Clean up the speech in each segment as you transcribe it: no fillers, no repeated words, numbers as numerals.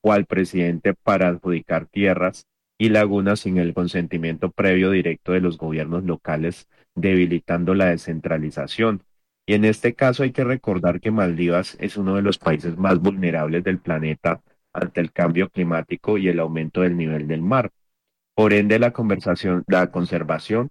o al presidente para adjudicar tierras y lagunas sin el consentimiento previo directo de los gobiernos locales, debilitando la descentralización. Y en este caso hay que recordar que Maldivas es uno de los países más vulnerables del planeta ante el cambio climático y el aumento del nivel del mar. Por ende, la conservación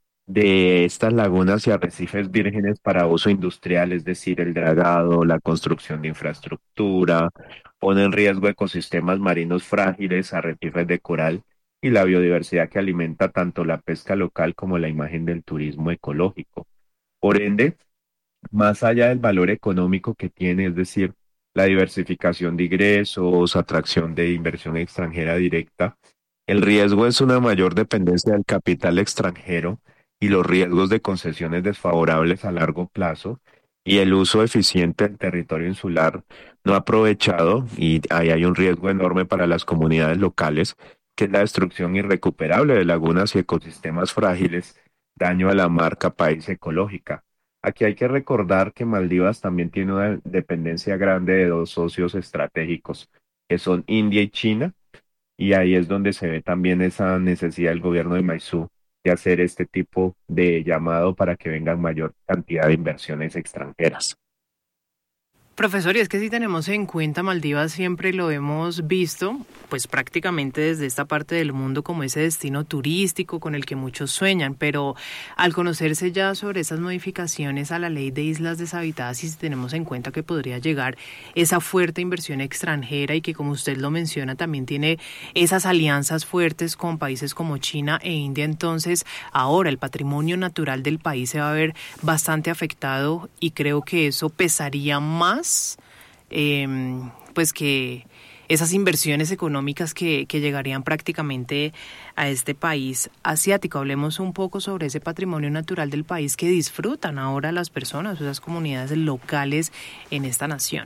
de estas lagunas y arrecifes vírgenes para uso industrial, es decir, el dragado, la construcción de infraestructura, pone en riesgo ecosistemas marinos frágiles, arrecifes de coral y la biodiversidad que alimenta tanto la pesca local como la imagen del turismo ecológico. Por ende, más allá del valor económico que tiene, es decir, la diversificación de ingresos, atracción de inversión extranjera directa, el riesgo es una mayor dependencia del capital extranjero y los riesgos de concesiones desfavorables a largo plazo y el uso eficiente del territorio insular no aprovechado, y ahí hay un riesgo enorme para las comunidades locales, que es la destrucción irrecuperable de lagunas y ecosistemas frágiles, daño a la marca país ecológica. Aquí hay que recordar que Maldivas también tiene una dependencia grande de dos socios estratégicos, que son India y China, y ahí es donde se ve también esa necesidad del gobierno de Maizú de hacer este tipo de llamado para que vengan mayor cantidad de inversiones extranjeras. Profesor, y es que si tenemos en cuenta Maldivas siempre lo hemos visto, pues prácticamente desde esta parte del mundo como ese destino turístico con el que muchos sueñan, pero al conocerse ya sobre esas modificaciones a la ley de islas deshabitadas y si tenemos en cuenta que podría llegar esa fuerte inversión extranjera y que como usted lo menciona también tiene esas alianzas fuertes con países como China e India, entonces ahora el patrimonio natural del país se va a ver bastante afectado y creo que eso pesaría más eh, pues que esas inversiones económicas que llegarían prácticamente a este país asiático. Hablemos un poco sobre ese patrimonio natural del país que disfrutan ahora las personas, esas comunidades locales en esta nación.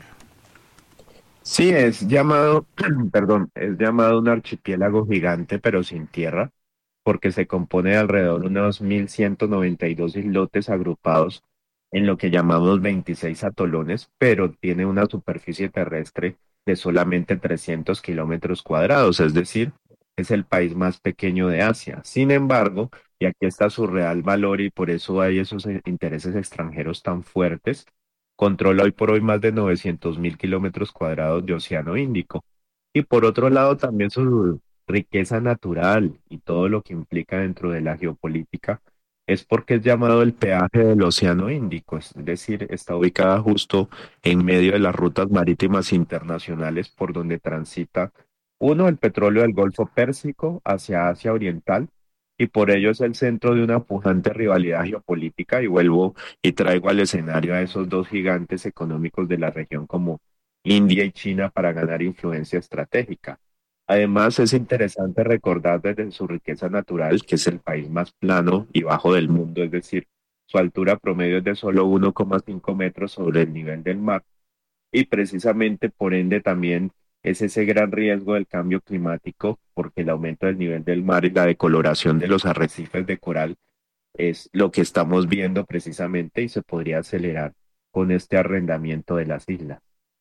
Sí, es llamado, perdón, es llamado un archipiélago gigante, pero sin tierra, porque se compone de alrededor de unos 1.192 islotes agrupados en lo que llamamos 26 atolones, pero tiene una superficie terrestre de solamente 300 kilómetros cuadrados, es decir, es el país más pequeño de Asia. Sin embargo, y aquí está su real valor y por eso hay esos intereses extranjeros tan fuertes, controla hoy por hoy más de 900.000 kilómetros cuadrados de Océano Índico. Y por otro lado, también su riqueza natural y todo lo que implica dentro de la geopolítica es porque es llamado el peaje del Océano Índico, es decir, está ubicada justo en medio de las rutas marítimas internacionales por donde transita uno, el petróleo del Golfo Pérsico hacia Asia Oriental, y por ello es el centro de una pujante rivalidad geopolítica, y vuelvo y traigo al escenario a esos dos gigantes económicos de la región como India y China para ganar influencia estratégica. Además, es interesante recordar desde su riqueza natural, que es el país más plano y bajo del mundo, es decir, su altura promedio es de solo 1,5 metros sobre el nivel del mar, y precisamente por ende también es ese gran riesgo del cambio climático, porque el aumento del nivel del mar y la decoloración de los arrecifes de coral es lo que estamos viendo precisamente y se podría acelerar con este arrendamiento de las islas.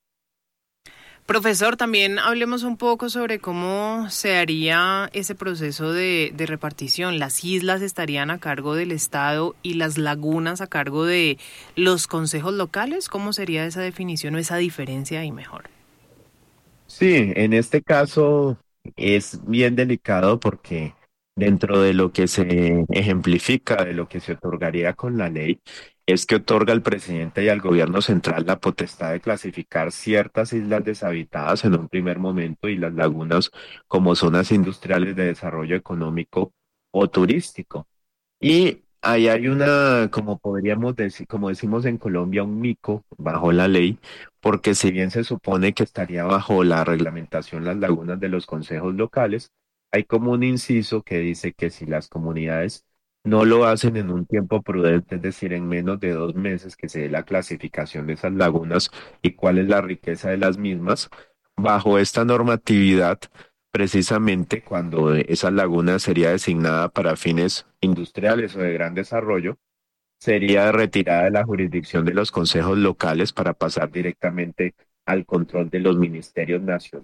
Profesor, también hablemos un poco sobre cómo se haría ese proceso de repartición. Las islas estarían a cargo del Estado y las lagunas a cargo de los consejos locales. ¿Cómo sería esa definición o esa diferencia ahí mejor? Sí, en este caso es bien delicado porque dentro de lo que se ejemplifica, de lo que se otorgaría con la ley, es que otorga al presidente y al gobierno central la potestad de clasificar ciertas islas deshabitadas en un primer momento y las lagunas como zonas industriales de desarrollo económico o turístico. Y ahí hay una, como podríamos decir, como decimos en Colombia, un mico bajo la ley, porque si bien se supone que estaría bajo la reglamentación las lagunas de los consejos locales, hay como un inciso que dice que si las comunidades no lo hacen en un tiempo prudente, es decir, en menos de 2 meses que se dé la clasificación de esas lagunas y cuál es la riqueza de las mismas, bajo esta normatividad, precisamente cuando esa laguna sería designada para fines industriales o de gran desarrollo, sería retirada de la jurisdicción de los consejos locales para pasar directamente al control de los ministerios nacionales.